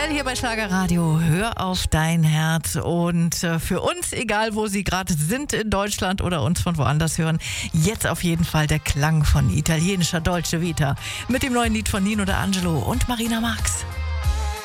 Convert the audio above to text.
Estelle hier bei Schlagerradio. Hör auf dein Herz. Und für uns, egal wo Sie gerade sind in Deutschland oder uns von woanders hören, jetzt auf jeden Fall der Klang von italienischer Dolce Vita mit dem neuen Lied von Nino D'Angelo und Marina Marx.